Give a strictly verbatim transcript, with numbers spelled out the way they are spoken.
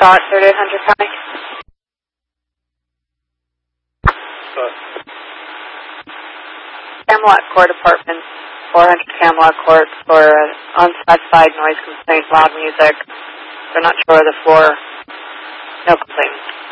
Scott, thirty-eight hundred County. Uh, Camelot Court Apartment, four hundred Camelot Court for an unspecified noise complaint, loud music. They're not sure of the floor. No complaints.